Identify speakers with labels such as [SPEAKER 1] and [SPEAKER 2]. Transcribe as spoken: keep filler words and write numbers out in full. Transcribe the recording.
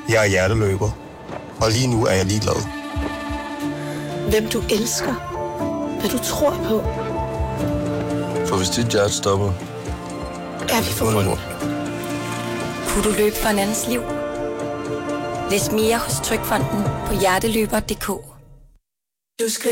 [SPEAKER 1] Jeg er hjerteløber, og lige nu er jeg ligeglad.
[SPEAKER 2] Hvem du elsker, hvad du tror på.
[SPEAKER 1] For hvis dit hjerte stopper,
[SPEAKER 2] er vi forbundet.
[SPEAKER 3] Kunne du løbe for en andens liv? Læs mere hos Trygfonden på hjerteløber punktum d k.
[SPEAKER 2] Du skal